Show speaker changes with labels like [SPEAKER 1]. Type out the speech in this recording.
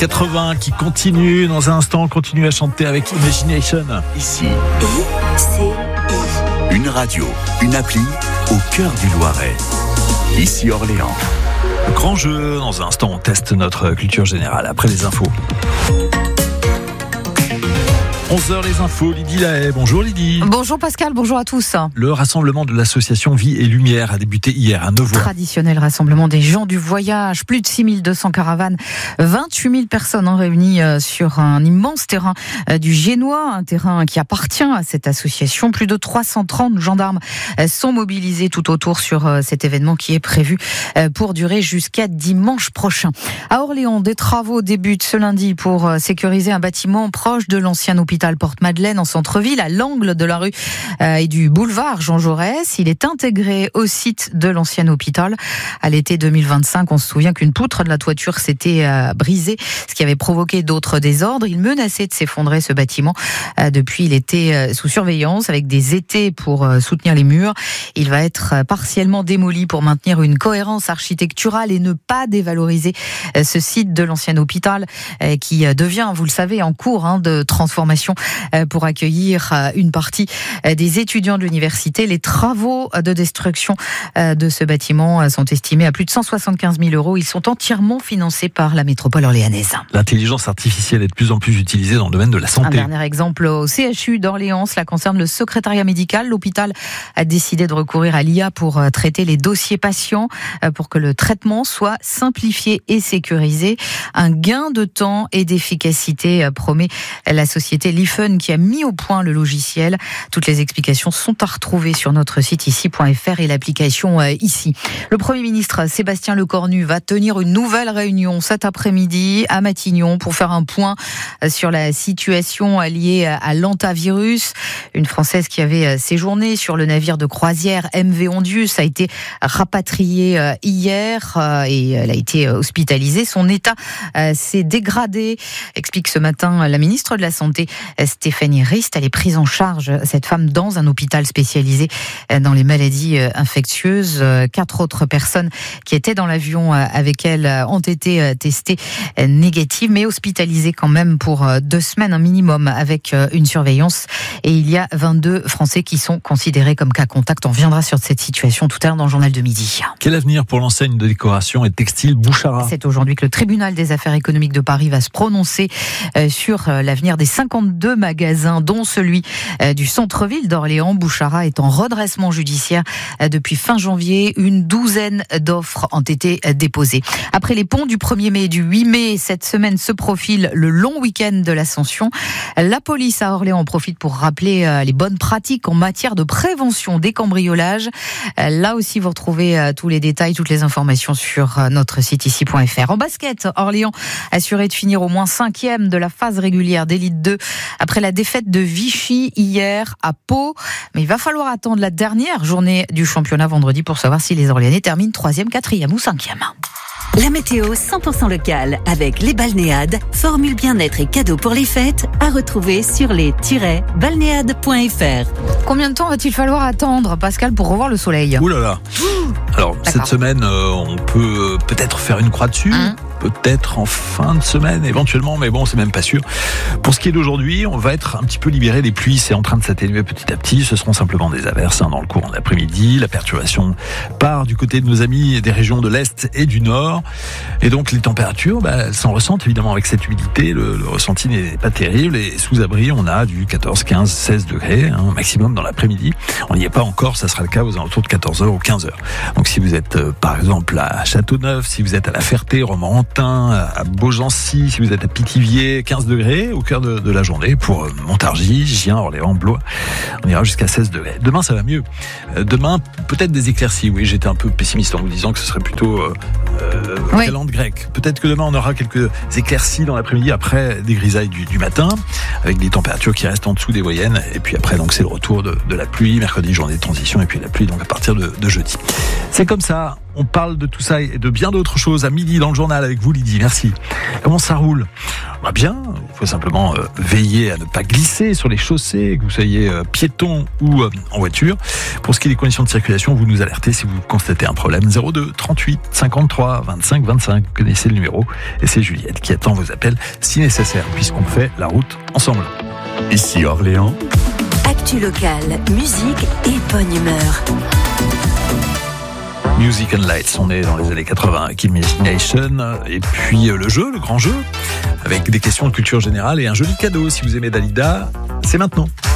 [SPEAKER 1] 80 qui continue. Dans un instant, on continue à chanter avec Imagination.
[SPEAKER 2] Ici, une radio, une appli au cœur du Loiret. Ici Orléans.
[SPEAKER 1] Le grand jeu. Dans un instant, on teste notre culture générale après les infos. 11h les infos, Lydie Lahaye. Bonjour Lydie.
[SPEAKER 3] Bonjour Pascal, bonjour à tous.
[SPEAKER 1] Le rassemblement de l'association Vie et Lumière a débuté hier à Nevoy.
[SPEAKER 3] Traditionnel rassemblement des gens du voyage, plus de 6200 caravanes, 28 000 personnes réunies sur un immense terrain du Génois, un terrain qui appartient à cette association. Plus de 330 gendarmes sont mobilisés tout autour sur cet événement qui est prévu pour durer jusqu'à dimanche prochain. À Orléans, des travaux débutent ce lundi pour sécuriser un bâtiment proche de l'ancien hôpital Porte-Madeleine en centre-ville, à l'angle de la rue et du boulevard Jean Jaurès. Il est intégré au site de l'ancien hôpital. À l'été 2025, on se souvient qu'une poutre de la toiture s'était brisée, ce qui avait provoqué d'autres désordres. Il menaçait de s'effondrer, ce bâtiment. Depuis, il était sous surveillance avec des étais pour soutenir les murs. Il va être partiellement démoli pour maintenir une cohérence architecturale et ne pas dévaloriser ce site de l'ancien hôpital qui devient, vous le savez, en cours de transformation pour accueillir une partie des étudiants de l'université. Les travaux de destruction de ce bâtiment sont estimés à plus de 175 000 €. Ils sont entièrement financés par la métropole orléanaise.
[SPEAKER 1] L'intelligence artificielle est de plus en plus utilisée dans le domaine de la santé.
[SPEAKER 3] Un dernier exemple au CHU d'Orléans, cela concerne le secrétariat médical. L'hôpital a décidé de recourir à l'IA pour traiter les dossiers patients, pour que le traitement soit simplifié et sécurisé. Un gain de temps et d'efficacité promet la société Lifen qui a mis au point le logiciel. Toutes les explications sont à retrouver sur notre site ici.fr et l'application ici. Le Premier ministre Sébastien Lecornu va tenir une nouvelle réunion cet après-midi à Matignon pour faire un point sur la situation liée à l'hantavirus. Une Française qui avait séjourné sur le navire de croisière MV Ondius a été rapatriée hier et elle a été hospitalisée. Son état s'est dégradé, explique ce matin la ministre de la Santé Stéphanie Rist. Elle est prise en charge, cette femme, dans un hôpital spécialisé dans les maladies infectieuses. 4 autres personnes qui étaient dans l'avion avec elle ont été testées négatives, mais hospitalisées quand même pour 2 semaines, un minimum, avec une surveillance. Et il y a 22 Français qui sont considérés comme cas contact. On reviendra sur cette situation tout à l'heure dans le journal de midi.
[SPEAKER 1] Quel avenir pour l'enseigne de décoration et textile Bouchara ?
[SPEAKER 3] C'est aujourd'hui que le tribunal des affaires économiques de Paris va se prononcer sur l'avenir des 52 magasins, dont celui du centre-ville d'Orléans. Bouchara est en redressement judiciaire depuis fin janvier. Une douzaine d'offres ont été déposées. Après les ponts du 1er mai et du 8 mai, cette semaine se profile le long week-end de l'Ascension. La police à Orléans en profite pour rappeler les bonnes pratiques en matière de prévention des cambriolages. Là aussi, vous retrouvez tous les détails, toutes les informations sur notre site ici.fr. En basket, Orléans assuré de finir au moins 5e de la phase régulière d'Élite 2 après la défaite de Vichy hier à Pau. Mais il va falloir attendre la dernière journée du championnat vendredi pour savoir si les Orléanais terminent 3e, 4e ou 5e.
[SPEAKER 4] La météo 100% locale avec les balnéades, formule bien-être et cadeaux pour les fêtes à retrouver sur les-balnéades.fr.
[SPEAKER 3] Combien de temps va-t-il falloir attendre, Pascal, pour revoir le soleil ?
[SPEAKER 1] Ouh là là. Alors, cette semaine, on peut peut-être faire une croix dessus. Peut-être en fin de semaine éventuellement, mais bon, c'est même pas sûr. Pour ce qui est d'aujourd'hui, on va être un petit peu libéré. Les pluies, c'est en train de s'atténuer petit à petit. Ce seront simplement des averses dans le courant de l'après-midi. La perturbation part du côté de nos amis des régions de l'Est et du Nord. Et donc les températures, elles s'en ressentent évidemment avec cette humidité. Le ressenti n'est pas terrible. Et sous abri, on a du 14, 15, 16 degrés maximum dans l'après-midi. On n'y est pas encore, ça sera le cas aux alentours de 14h ou 15h. Donc si vous êtes par exemple à Châteauneuf, si vous êtes à La Ferté, Romorantin, à Beaugency, si vous êtes à Pithiviers, 15 degrés au cœur de la journée. Pour Montargis, Gien, Orléans, Blois, on ira jusqu'à 16 degrés. Demain, ça va mieux. Demain, peut-être des éclaircies. Oui, j'étais un peu pessimiste en vous disant que ce serait plutôt calendes grecques. Peut-être que demain, on aura quelques éclaircies dans l'après-midi, après des grisailles du matin, avec des températures qui restent en dessous des moyennes. Et puis après, donc, c'est le retour de la pluie. Mercredi, journée de transition, et puis la pluie donc à partir de jeudi. C'est comme ça. On parle de tout ça et de bien d'autres choses à midi dans le journal avec vous, Lydie. Merci. Comment ça roule ? Bien, il faut simplement veiller à ne pas glisser sur les chaussées, que vous soyez piéton ou en voiture. Pour ce qui est des conditions de circulation, vous nous alertez si vous constatez un problème. 02 38 53 25 25. Vous connaissez le numéro. Et c'est Juliette qui attend vos appels si nécessaire, puisqu'on fait la route ensemble.
[SPEAKER 2] Ici Orléans.
[SPEAKER 4] Actu locale, musique et bonne humeur.
[SPEAKER 1] Music and Lights, on est dans les années 80 avec Imagination, et puis le jeu, le grand jeu, avec des questions de culture générale et un joli cadeau. Si vous aimez Dalida, c'est maintenant.